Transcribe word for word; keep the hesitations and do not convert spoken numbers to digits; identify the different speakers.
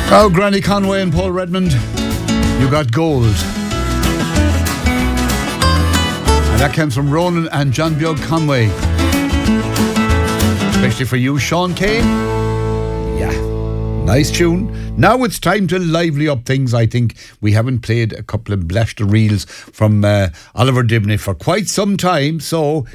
Speaker 1: Oh, Granny Conway and Paul Redmond, You Got Gold. And that comes from Ronan and John Bjork Conway. Especially for you, Sean Kane. Yeah, nice tune. Now it's time to lively up things. I think we haven't played a couple of Blast the Reels from uh, Oliver Dibney for quite some time, so